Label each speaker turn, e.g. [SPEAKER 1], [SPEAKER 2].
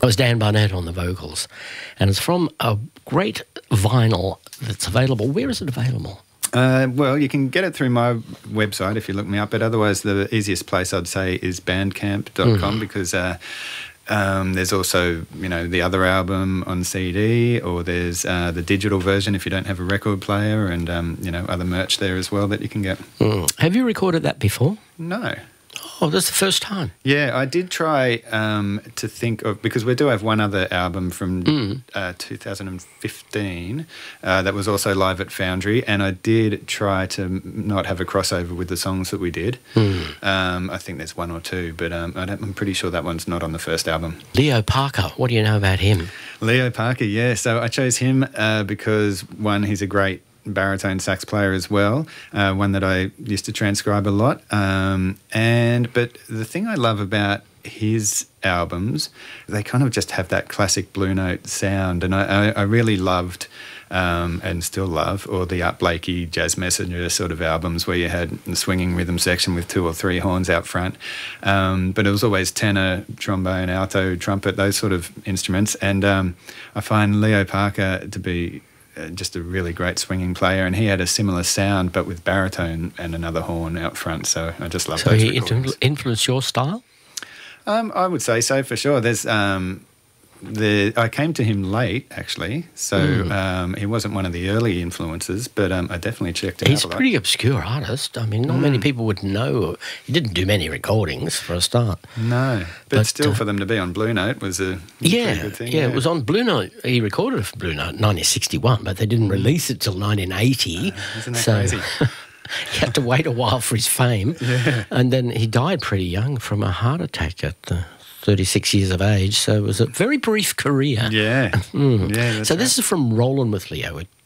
[SPEAKER 1] It was Dan Barnett on the vocals, and it's from a great vinyl that's available. Where is it available?
[SPEAKER 2] Well, you can get it through my website if you look me up, but otherwise the easiest place I'd say is bandcamp.com because there's also, the other album on CD, or there's the digital version if you don't have a record player, and, other merch there as well that you can get.
[SPEAKER 1] Have you recorded that before?
[SPEAKER 2] No.
[SPEAKER 1] Oh, that's the first time.
[SPEAKER 2] Yeah, I did try to think of, because we do have one other album from 2015 that was also live at Foundry, and I did try to not have a crossover with the songs that we did. I think there's one or two, but I'm pretty sure that one's not on the first album.
[SPEAKER 1] Leo Parker, what do you know about him?
[SPEAKER 2] Leo Parker, yeah. So I chose him because, one, he's a great baritone sax player as well, one that I used to transcribe a lot. But the thing I love about his albums, they kind of just have that classic Blue Note sound, and I really loved and still love, or the Art Blakey Jazz Messenger sort of albums where you had the swinging rhythm section with 2 or 3 horns out front, but it was always tenor, trombone, alto, trumpet, those sort of instruments, and I find Leo Parker to be just a really great swinging player, and he had a similar sound but with baritone and another horn out front, so I just love those recordings.
[SPEAKER 1] So he influenced your style?
[SPEAKER 2] I would say so, for sure. There's I came to him late, actually, so he wasn't one of the early influences, but I definitely checked him out a lot.
[SPEAKER 1] He's a pretty obscure artist. I mean, not many people would know. He didn't do many recordings for a start.
[SPEAKER 2] No, but still for them to be on Blue Note was a pretty good thing.
[SPEAKER 1] Yeah, it was on Blue Note. He recorded it for Blue Note in 1961, but they didn't release it till 1980.
[SPEAKER 2] Isn't that crazy?
[SPEAKER 1] He had to wait a while for his fame.
[SPEAKER 2] Yeah.
[SPEAKER 1] And then he died pretty young from a heart attack at 36 years of age, so it was a very brief career.
[SPEAKER 2] Yeah.
[SPEAKER 1] So this is from Rollin' with Leo.